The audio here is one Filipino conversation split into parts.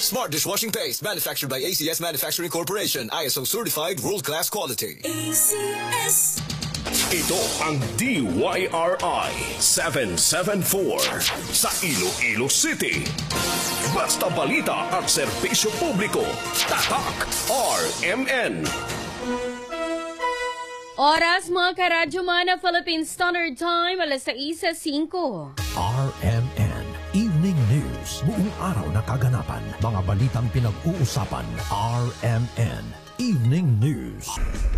Smart dishwashing paste manufactured by ACS Manufacturing Corporation. ISO certified world-class quality. ACS. Ito ang DYRI 774 sa Iloilo City. Basta balita at serbisyo publiko. Tatak RMN. Oras mga karadyo mana, Philippine Standard Time, alas 6:05. RMN Evening News. Buong araw na kaganapan. Mga balitang pinag-uusapan. RMN Evening News.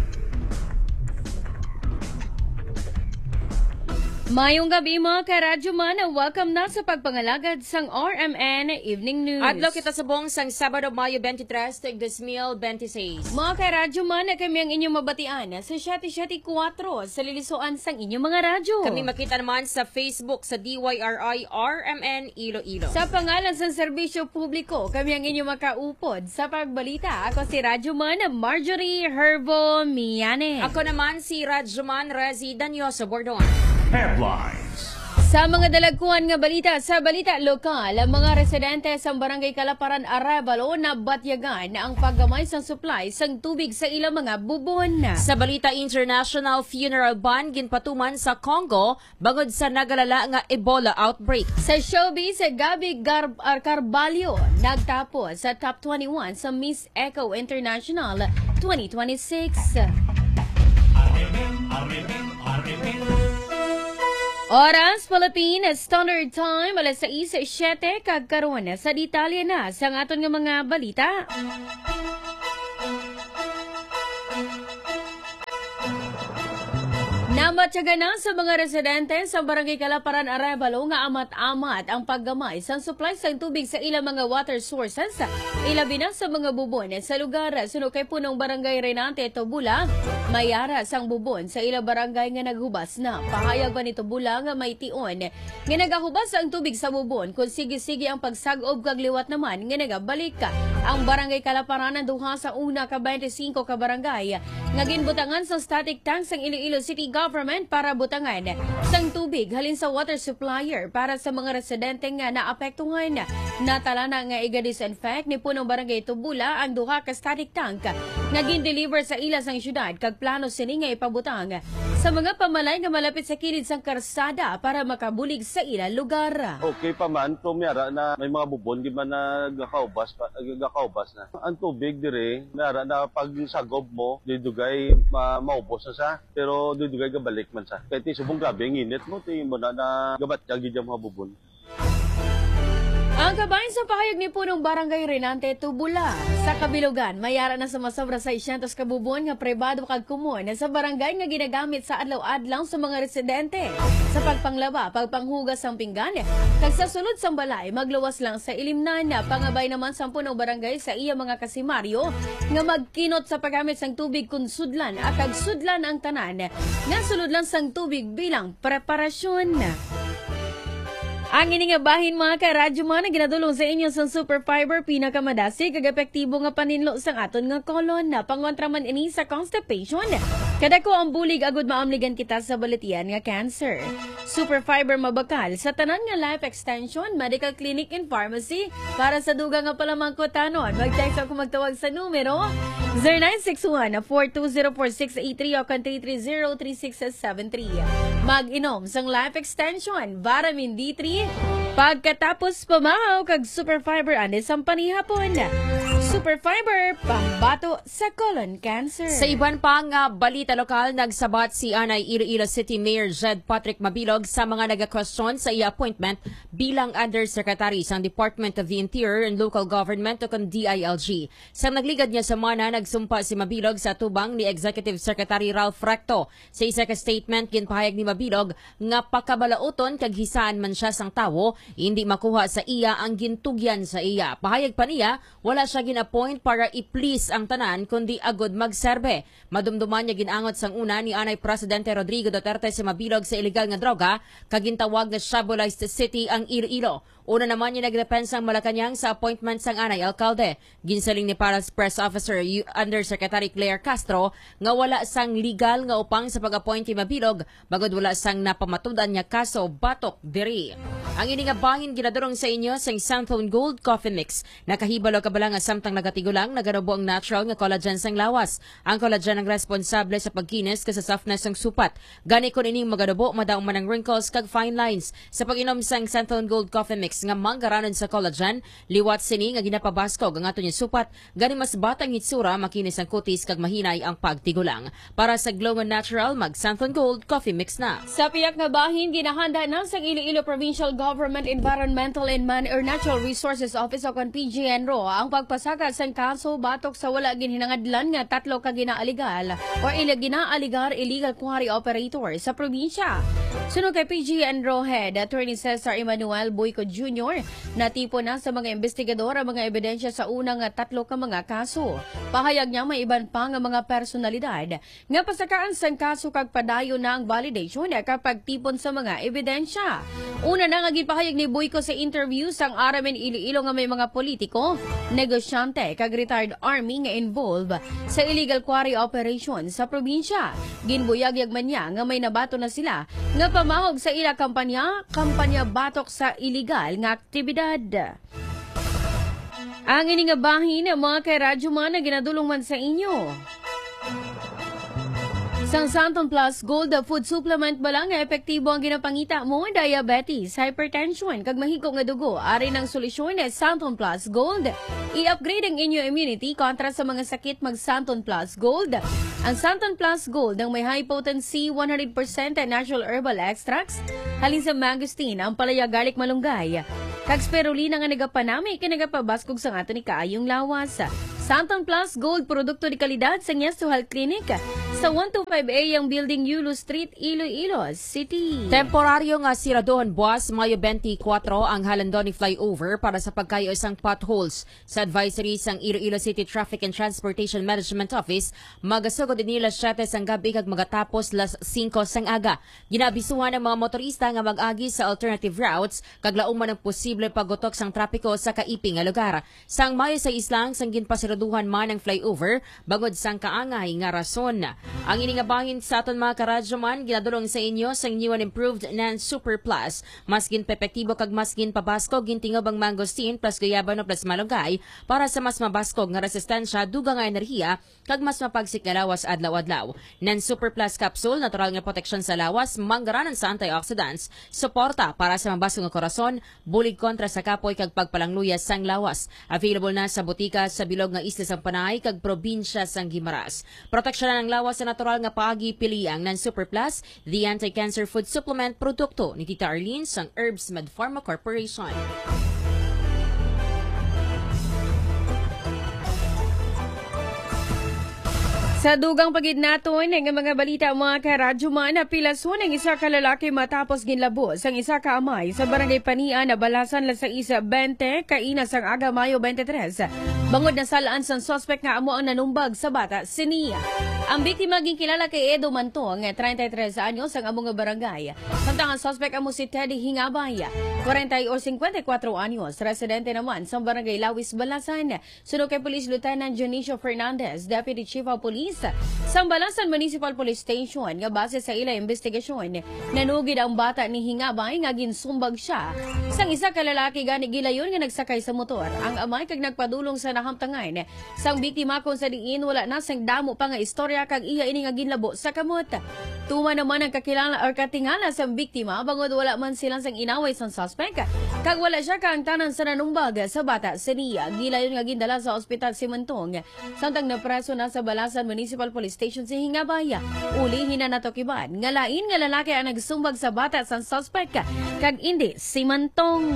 Mayong gabi mga karadyo man, welcome na sa pagpangalagad sang RMN Evening News. Adlaw kita sa buong sang Sabado, Mayo 23, tig 2026. Mga karadyo man, kami ang inyong mabatian sa 774 sa lilisuan sang inyong mga radyo. Kami makita naman sa Facebook sa DYRI RMN Iloilo. Sa pangalan sa serbisyo publiko, kami ang inyong makaupod sa pagbalita. Ako si Radyo Man, Marjorie Herbo Miane. Ako naman si Radyoman Rezi Danyoso Bordon. Headlines. Sa mga dalagkuhan nga balita, sa balita lokal, ang mga residente sa Barangay Kalaparan, Arevalo na batyagan ang paggamay sang supply sang tubig sa ilang mga bubon. Sa balita international, funeral ban ginpatuman sa Congo bangod sa nagalala nga Ebola outbreak. Sa showbiz, Gabi Carballo nagtapos sa top 21 sa Miss Echo International 2026. Oras, Philippine Standard Time, alas 6:07 kagkaroon sa detalye na sa aton nga mga balita. Namatyaga na sa mga residente sa Barangay Kalaparan, Arevalo nga amat-amat ang paggamay sa supply sa tubig sa ilang mga water sources. Ilabi na sa mga bubon sa lugar suno kay punong Barangay Renante Tobula, mayara sang bubon sa ilang barangay nga naghubas na. Pahayag pa ni Tobula nga may tion nga nagahubas ang tubig sa bubon kung sige-sige ang pagsagob kag liwat naman nga nagabalik ang Barangay Kalaparan ang duha sa una ka 25 ka barangay nga ginbutangan sa static tank sang Iloilo City Government para butangan sang tubig halin sa water supplier para sa mga residente nga naapektuhan. Natala na nga iga-disinfect ni punong Barangay Tubula ang duha ka static tank nga gin-deliver sa ila sang syudad kag plano sini nga ipabutang sa mga pamalay nga malapit sa kilid sang karsada para makabulig sa ila lugar. Okay pa man, tumiyara na may mga bubon, di man na gakaubas na. Ang tubig dire, mayara na pag sagob mo, didugay maubos na sa, pero didugay gabalik man sa. Kaya subong grabe ang init mo, mo na gabat kagi dyan mga bubon. Ang kabayan sa pahayag ni punong Barangay Renante Tubula sa Kabilugan, mayara na sa masobra 600 kabubon nga pribado kag kumon sa barangay nga ginagamit sa adlaw-adlaw sa mga residente sa pagpanglaba, pagpanghugas sang pinggan. Kag sa sunod sang balay, magluwas lang sa ilimnan. Pangabay naman sa punong barangay sa iya mga kasimaryo nga magkinot sa paggamit sang tubig kun sudlan at kag sudlan ang tanan nga sulod lang sang tubig bilang preparasyon. Ang ini nga bahin mga karadyo man na ginadulong sa inyo sa Super Fiber, pinakamadasi kag epektibo nga paninlo sang aton nga kolon na pangontraman ini sa constipation. Kadako ang bulig agud maamligan kita sa baletian nga cancer. Super Fiber mabakal sa tanan nga life extension, medical clinic and pharmacy para sa duga nga palamangkotanon. Mag-text ako magtawag sa numero 0961-4204683 o 330-3673. Mag-inom sang life extension, vitamin D3, pagkatapos pamahaw kag Super Fiber ane sang panihapon. Super Fiber, pambato sa colon cancer. Sa iban pang balita lokal, nagsabat si Anay Iloilo City Mayor Jed Patrick Mabilog sa mga nag-question sa iya appointment bilang Undersecretary sa Department of the Interior and Local Government o DILG. Sa nagligad niya sa mana, nagsumpa si Mabilog sa tubang ni Executive Secretary Ralph Recto. Sa isa ka statement, ginpahayag ni Mabilog nga pakabalauton kag hisaan man siya sang tawo, hindi makuha sa iya ang gintugyan sa iya. Pahayag pa niya, wala siya gin-appoint para i-please ang tanan kundi agud magserbe. Madumduman niya ginangot sang una ni Anay Presidente Rodrigo Duterte sa mabilog sa illegal nga droga kagintawag na Shabolized City ang Iloilo. Una naman niya nagdepensang Malacanang sa appointment sang Anay Alcalde. Ginsaling ni Paras Press Officer Undersecretary Claire Castro nga wala sang legal nga upang sa pag-appoint mabilog bagod wala sang napamatudan niya kaso batok diri. Ang ini nga bangin ginadurong sa inyo sang Santhone Gold Coffee Mix. Nakahibalo kabala nga samtang nagatigulang nagarobo ang natural nga collagen sang lawas. Ang collagen ang responsable sa pagkinis sa softness sang supat. Gani kun ining magarobo madaong man ang wrinkles kag fine lines. Sa pag-inom sang Santhone Gold Coffee Mix nga manggaranon sa collagen, liwat sini nga ginapabaskog ang aton supat. Gani mas batang hitsura makinis ang kutis kag mahinay ang pagtigulang. Para sa Glow Natural, mag Santhone Gold Coffee Mix na. Sa piyak na bahin, ginahanda na sa Iloilo Provincial Government Environmental and Natural Resources Office o PGNRO ang pagpasaka sa kaso batok sa wala ginhinangadlan nga 3 ka ginaaligal o ginaaligar illegal quarry operator sa probinsya. Sunod kay PGNRO Head Attorney Cesar Emmanuel Boyco Jr. natipo na sa mga investigador ang mga ebidensya sa unang 3 ka mga kaso. Pahayag niya may iban pa nga mga personalidad nga pasakaan sa kaso kag padayon na ang validation kapag tipon sa mga ebidensya. Una na nga gipahayag ni Boyco sa interview sang Aramen Iloilo nga may mga politiko, negosyante kag retired army nga involved sa illegal quarry operation sa probinsya. Ginbuyagyag man niya nga may nabato na sila nga pamahog sa ila kampanya batok sa illegal nga aktibidad. Ang ini nga bahin mga kay-radyo man na ginadulong man sa inyo. Sang Santhone Plus Gold food supplement ba lang nga epektibo ang ginapangita mo diabetes, hypertension, kag mahigko nga dugo. Ari ng solusyon ni Santhone Plus Gold. I-upgrade ang inyo immunity kontra sa mga sakit mag Santhone Plus Gold. Ang Santhone Plus Gold ang may high potency 100% natural herbal extracts halin sa mangosteen, ang palaya, garlic, malunggay. Kag spirulina nga nagapanami kinagapabaskog sa ato ni kaayong lawas. Santhone Plus Gold, produkto di kalidad sa Nyesto Health Clinic sa 125A ang Building Yulo Street, Iloilo City. Temporaryo nga siradohon buwas Mayo 24 ang Halandoni flyover para sa pagkayo isang potholes. Sa advisory sang Iloilo City Traffic and Transportation Management Office, magasugod nila 7 sang gabi kag magatapos las 5 sang aga. Ginabisuhan ang mga motorista nga mag-agi sa alternative routes kag laong man ang posible pagutok sang trapiko sa kaiping nga lugar. Sang Mayo sa islang sang ginpasiraduhan man ang flyover bagod sang kaangay nga rason. Ang iningabangin sa aton mga karadyoman, ginadulong sa inyo sa new and improved NAN Super Plus. Mas ginpepektibo kag mas ginpabaskog gintingob ang mangosteen plus guyabano plus malunggay para sa mas mabaskog nga resistensya, dugang nga enerhiya kag mas mapagsik nga lawas adlaw-adlaw. NAN Super Plus capsule, natural nga proteksyon sa lawas, manggaranan sa antioxidants, suporta para sa mabaskog nga korason, bulig kontra sa kapoy kag pagpalangluya sang lawas. Available na sa butika sa bilog nga isla sang Panay kag probinsya sang Guimaras. Proteksyonan ang lawas sa natural nga paagi pili ang NAN Super Plus, the anti-cancer food supplement produkto ni Tita Arlene sang Herbs Med Pharma Corporation. Sa dugang pagid naton nga mga balita mga karadyo man, napilason ang isa ka lalaki matapos ginlabos ang isa ka amay sa barangay Panian na balasan la sa isa 20 kainas ang aga Mayo 23. Bangod na salaan sang suspect nga amo ang nanumbag sa bata siniya. Ang biktima ging kilala kay Edo Mantong, 33 anyos ang among barangay. Samtang ang suspect amo si Teddy Hingabay, 40 o 54 anyos, residente naman sa barangay Lawis Balasan. Sunod kay Police Lieutenant Junicio Fernandez, Deputy Chief of Police sa Balasan Municipal Police Station, nga base sa ila investigasyon, nanugid ang bata ni Hingabay nga ginsumbag siya sang isa ka lalaki gani gilayon nga nagsakay sa motor. Ang amay kag nagpadulong sa nahamtangan sang biktima kung sa diin wala na sang damo pa nga istorya kag iya ini nga ginlabo sa kamot. Tuma naman ang kakilala or katingala sa biktima bangod wala man silang sang inaway sa suspect kag wala siya kang tanan sa nanumbag sa bata sa niya. Gilayon nga gindala sa ospital si Mantong samtang napreso na sa Balasan Municipal Police Station si Hingabay. Ulihin na nato kiban nga lain nga lalaki ang nagsumbag sa bata sa suspect kag indi si Mantong.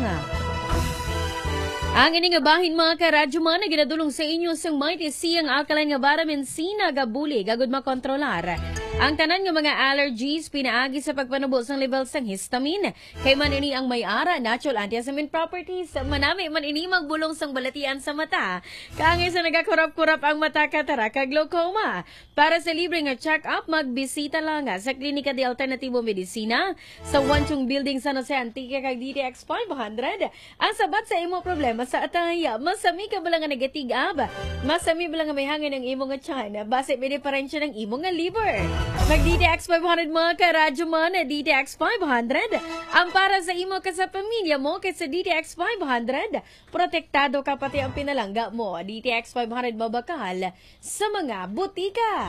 Ang ini nga bahin mga karadyo man na ginadulong sa inyo sang mighty siyang alkaline nga vitamin C na gabuli gagod makontrolar Ang tanan nga mga allergies pinaagi sa pagpanubos ng level sang histamine. Kay man ini ang may-ara natural antihistamine properties. Manami man ini magbulong sang balatian sa mata. Kaangay sa nagakurap-kurap ang mata, katarak kag glaucoma. Para sa libre nga check-up, magbisita lang sa Klinika de Alternativo Medicina sa Wanchong Building San Jose Antique kag DTX 500. Ang sabat sa imo problema sa ataya, masami ka bala nga nagatigab. Masami bala nga may hangin ang imo nga tiyan. Base may diferensya ng imo nga liver. Mag DTX 500 mga karadyo man, DTX 500. Ang para sa imo ka sa pamilya mo kay sa DTX 500. Protektado ka pati ang pinalangga mo. DTX 500 mabakal sa mga butika.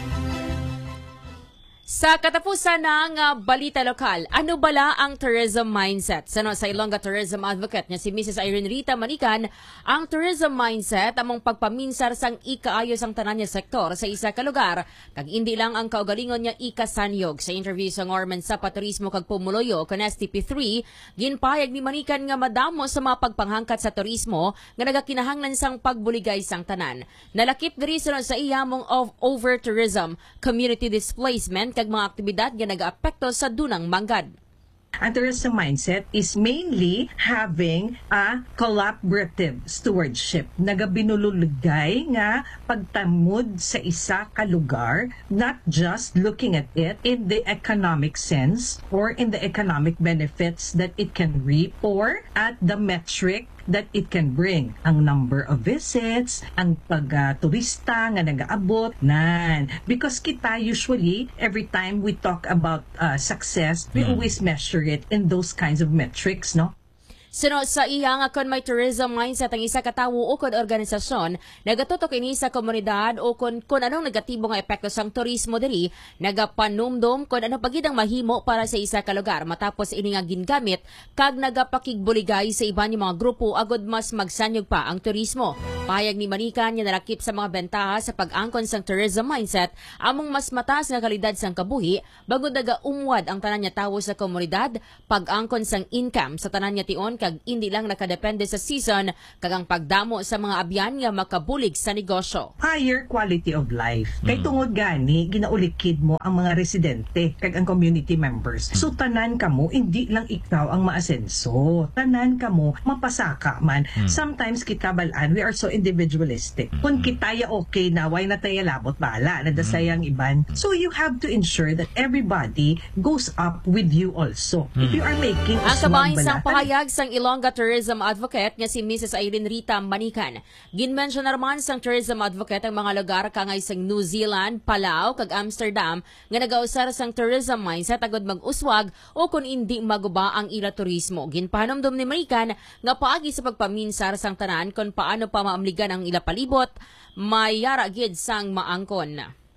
Sa katapusan ng balita lokal, ano bala ang tourism mindset? Sa Ilongga Tourism Advocate niya si Mrs. Irene Rita Manican, ang tourism mindset among pagpaminsar sang ikaayos ang tanan niya sektor sa isa ka lugar, kag hindi lang ang kaugalingon niya ikasanyog. Sa interview sa Ngorman sa Paturismo kag Pumuloyo kan STP3, ginpayag ni Manican nga madamo sa mga pagpanghangkat sa turismo nga nagakinahanglan sang pagbuligay sang tanan. Nalakip diri sa iyamong of over tourism, community displacement kag mga aktibidad nga nagaapekto sa dunang manggad. Ang tourism mindset is mainly having a collaborative stewardship. Nagabinululugay nga pagtamud sa isa ka lugar, not just looking at it in the economic sense or in the economic benefits that it can reap or at the metric that it can bring. Ang number of visits, ang pag-turista nga nag-aabot, nan. Because kita usually, every time we talk about success, we always measure it in those kinds of metrics, no? Sino sa iya nga kon may tourism mindset ang isa ka tawo o kon organisasyon, nagatutok ini sa komunidad o kon anong negatibo nga epekto sang turismo diri, nagapanumdum kon ano pagidang mahimo para sa isa ka lugar matapos ini nga gingamit kag nagapakigbuligay sa iban nga mga grupo agod mas magsanyog pa ang turismo. Payag ni Manican nga nalakip sa mga bentaha sa pag-angkon sang tourism mindset among mas mataas nga kalidad sang kabuhi bago nagaumwad ang tanan nga tawo sa komunidad, pag-angkon sang income sa tanan nga tion kag hindi lang nakadepende sa season kag ang pagdamo sa mga abyan nga makabulig sa negosyo. Higher quality of life. Kay tungod gani ginaulikid mo ang mga residente kag ang community members. So tanan kamo hindi lang ikaw ang maasenso. Tanan kamo mapasaka man. Sometimes kita balaan we are so individualistic. Kung kitaya okay na why na tayo labot bala na dasayang iban. So you have to ensure that everybody goes up with you also. If you are making ang kabahin sang pahayag sang Ilongga Tourism Advocate nga si Mrs. Irene Rita Manican. Ginmention naman sang tourism advocate ang mga lugar kangay sang New Zealand, Palau kag Amsterdam nga nagausar sang tourism mindset agod mag-uswag o kung hindi maguba ang ila turismo. Ginpanomdom ni Manican nga paagi sa pagpaminsar sang tanan kung paano pa maamligan ang ila palibot, may yara gid sang maangkon.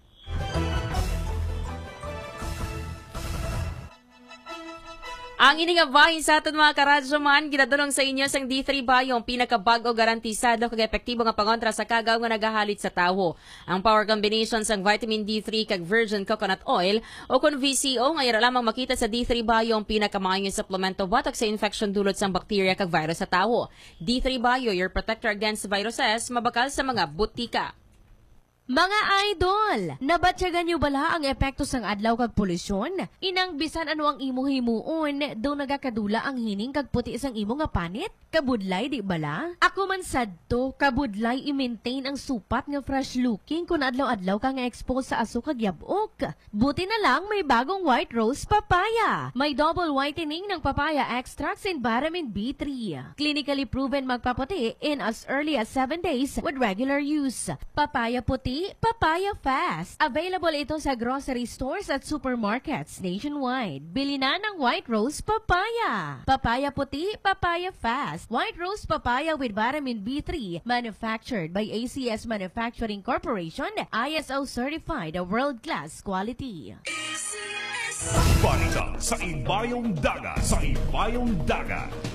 Ang ining bahin sa aton mga karadyo man, ginadulong sa inyo sang D3 Bayong pinakabago garantisado kag epektibo nga pangontra sa kagaw nga nagahalit sa tawo. Ang power combination sang vitamin D3 kag virgin coconut oil o kun VCO nga ira lamang makita sa D3 Bayong pinakamayo supplemento batok sa infection dulot sang bakterya kag virus sa tawo. D3 Bio, your protector against viruses, mabakal sa mga butika. Mga idol, nabatyagan nyo bala ang epekto sang adlaw kag polusyon? Inang bisan ano ang imo himuon, do nagakadula ang hining kag puti sang imo nga panit? Kabudlay di bala? Ako man sadto, kabudlay i-maintain ang supat nga fresh looking kung adlaw-adlaw ka nga expose sa aso kag yabok. Buti na lang may bagong white rose papaya. May double whitening ng papaya extracts in vitamin B3. Clinically proven magpaputi in as early as 7 days with regular use. Papaya puti, papaya fast. Available ito sa grocery stores at supermarkets nationwide. Bili na ng white rose papaya. Papaya puti, papaya fast. White rose papaya with vitamin B3. Manufactured by ACS Manufacturing Corporation. ISO certified, a world-class quality. Balita sa Ibayong Dagat.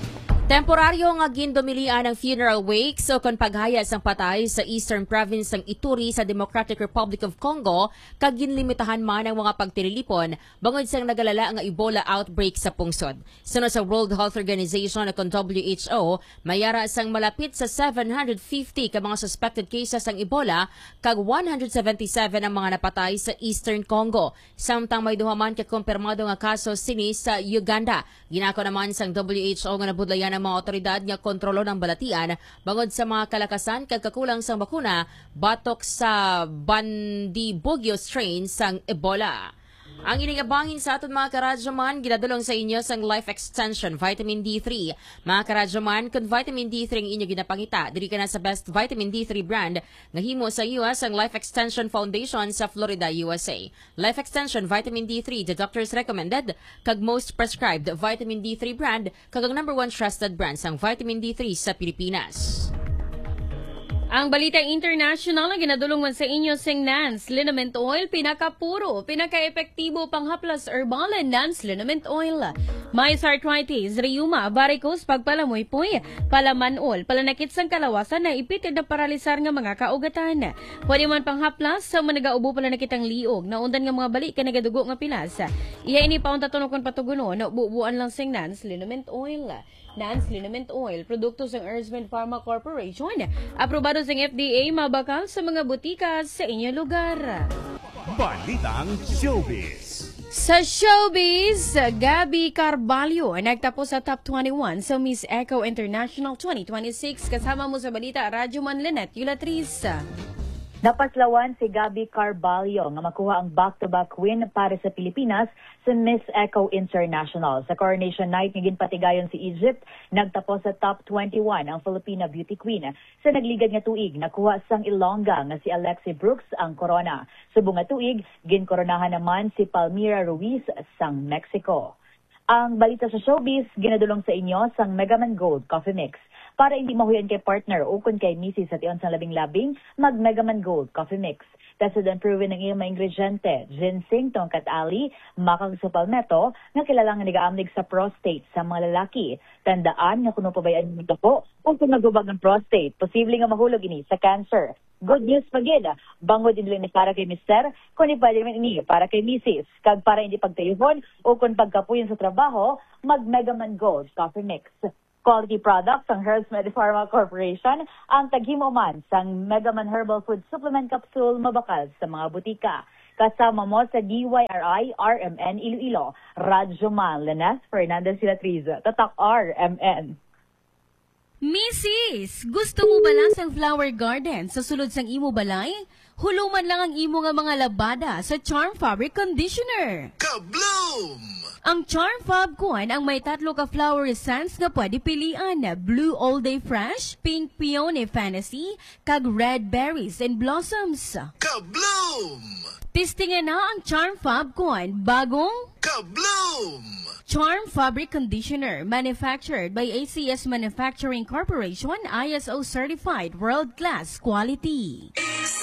Temporaryo nga gindomilian ang funeral wakes o kon paghayas ang patay sa Eastern Province ng Ituri sa Democratic Republic of Congo kag ginlimitahan man ang mga pagtirilipon bangod sang nagalala nga Ebola outbreak sa pungsod. Sunod sa World Health Organization o kon WHO, mayara sang malapit sa 750 ka mga suspected cases ang Ebola kag 177 ang mga napatay sa Eastern Congo. Samtang may duhaman ka kumpirmado nga kaso sini sa Uganda. Ginako naman sang WHO nga nabudlayan ang mga otoridad nga kontrolo ng balatian bangod sa mga kalakasan kag kakulang sang bakuna batok sa Bandibugyo strain sang Ebola. Ang inigabangin sa aton mga karadyoman, ginadulong sa inyo sang Life Extension Vitamin D3. Mga karadyoman, kung Vitamin D3 ang inyo ginapangita, diri ka na sa best Vitamin D3 brand nga himo sa US ang Life Extension Foundation sa Florida, USA. Life Extension Vitamin D3, the doctor's recommended, kag most prescribed Vitamin D3 brand, kag ang #1 trusted brand sang Vitamin D3 sa Pilipinas. Ang balitang international na ginadulungan sa inyo sing Nance Liniment Oil, pinakapuro, pinaka-epektibo panghaplas herbal Nance Liniment Oil. May arthritis, rheuma, varicose, pagpalamoy-poy, palamanol, palanakit sang kalawasan na ipitid na paralisar nga mga kaugatan. Pwede man panghaplas sa managaubo palanakit ang liog, naundan nga mga balik ka nagadugo nga pilas. Iya ini paong tatunokon patuguno, bubuan lang sing Nance Liniment Oil. Nance Liniment Oil, produkto ng Earthwind Pharma Corporation, aprobado ng FDA, mabakal sa mga butika sa inyong lugar. Balitang Showbiz. Sa showbiz, Gabby Carballo nagtapos sa top 21 sa Miss Echo International 2026. Kasama mo sa balita, Radyo Man Lynette Yulatriz. Napaslawan si Gabby Carballo nga makuha ang back-to-back win para sa Pilipinas sa Miss Echo International. Sa Coronation Night nga ginpatigayon si Egypt, nagtapos sa top 21 ang Filipina Beauty Queen. Sa nagligad nga tuig, nakuha sang Ilongga nga si Alexi Brooks ang korona. Sa bunga tuig, ginkoronahan naman si Palmira Ruiz sang Mexico. Ang balita sa showbiz, ginadulong sa inyo sang Megaman Gold Coffee Mix. Para hindi mahuyan kay partner o kung kay misis at iyon sa labing-labing, mag Megaman Gold Coffee Mix. Tested and proven ng iyong mga ingrediente, ginseng, tongkat ali, makang sa palmetto, nga kilalang nagaamlig sa prostate sa mga lalaki. Tandaan nga kuno pabayaan ng dugo o kung nagubag ng prostate, posible nga mahulog ini sa cancer. Good news pagid, bangod din ni para kay mister, kung pwede naman ini para kay misis. Kag para hindi pagtayuhon o kung pagkapuyon sa trabaho, mag Megaman Gold Coffee Mix. Quality products ang Herbs Medipharma Corporation ang taghimo man sang Megaman Herbal Food Supplement Capsule mabakal sa mga butika. Kasama mo sa DYRI RMN Iloilo, Radyo Man Lynette Fernandez Yulatriz, Tatak RMN. Mrs., gusto mo ba lang sang flower garden sa sulod sang imo balay? Huluman lang ang imo nga mga labada sa Charm Fabric Conditioner. Kabloom! Ang Charm Fab Kuan ang may 3 ka flower scents nga pwede pilian. Blue All Day Fresh, Pink Peony Fantasy, kag Red Berries and Blossoms. Kabloom! Testingan na ang Charm Fab Kuan bagong Kabloom! Charm Fabric Conditioner, manufactured by ACS Manufacturing Corporation, ISO certified world-class quality.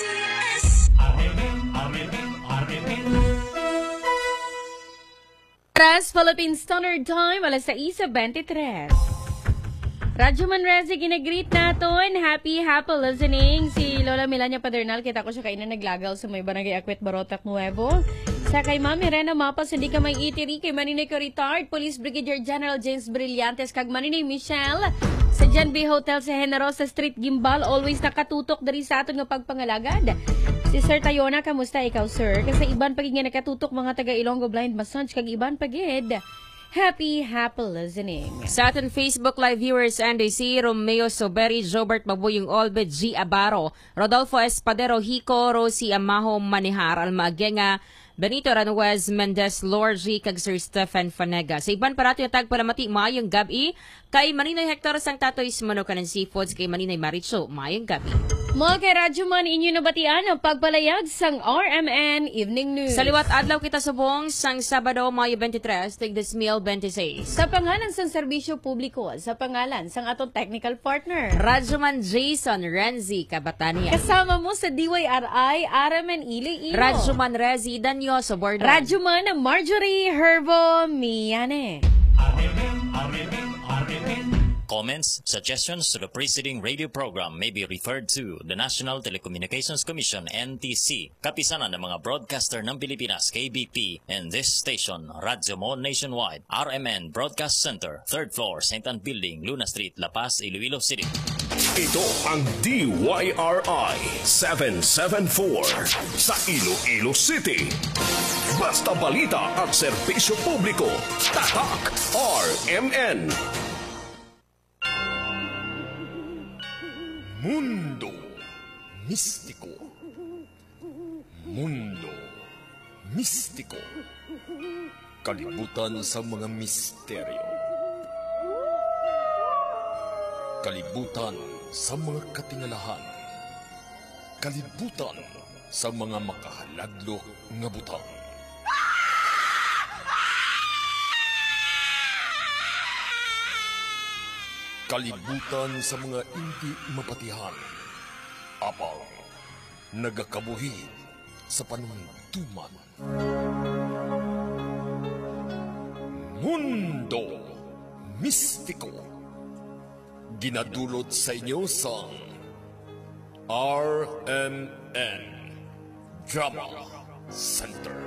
Oras, Philippine Standard Time, alas 6:23. Radyo Manrezi, ginagreet naton. Happy listening. Si Lola Melania Padernal, kita ko siya kayo na naglagaw sa may barangay Akwet, Barotac, Nuevo. Sa kay Mami Rena Mapas, hindi ka may itiri. Kay Maninay Retired Police Brigadier General James Brillantes, kag Maninay Michelle. Sa Jan B Hotel sa Generosa Street, Gimbal, always nakatutok dari sa aton nga pagpangalagad. Si Sir Tayona, kamusta ikaw, sir? Kasi iban pagid nga nakatutok mga taga Ilonggo Blind Massage, kag iban pagid. Happy listening. Sa ating Facebook Live viewers, NDC, Romeo Soberi, Jobert Mabuyong Olbe, G. Abaro, Rodolfo Espadero, Hico, Rosie Amaho, Manihar, Almagenga, Benito Ranuez, Mendez, Lorgy, kag Sir Stephen Fanega. Sa iban parato yung tagpalamati, maayong gabi. Kay Maninay Hector sang Tatoy Manukan ng Seafoods, kay Maninay Maricho, maayong gabi. Mga kay-radyo man, inyo nabatian ang pagpalayag sang RMN Evening News. Sa liwat adlaw kita subong sang Sabado, Mayo 23, Tigdesmil 26. Sa pangalan sang serbisyo publiko, sa pangalan sang atong technical partner, Radyoman Jason Renzi Kabatania. Kasama mo sa DYRI RMN Iloilo. Radyoman Rezi Danyo Soborno. Radyoman Marjorie Herbo Miane. Comments, suggestions to the preceding radio program may be referred to the National Telecommunications Commission NTC, kapisanan ng mga broadcaster ng Pilipinas KBP, and this station, Radyo Mo Nationwide, RMN Broadcast Center, 3rd floor, St. Anne Building, Luna Street, La Paz, Iloilo City. Ito ang DYRI 774 sa Iloilo City. Basta balita at serbisyo publiko. Tatak RMN. Mundo Mistiko. Mundo Mistiko. Kalibutan sa mga misteryo. Kalibutan sa mga katingalahan. Kalibutan sa mga makahaladlok nga butang. Kalibutan sa mga hindi mapatihan. Apang nagakabuhi sa panuntuman. Mundo Mistiko. Ginadulot sa inyo sa RMN Drama Center.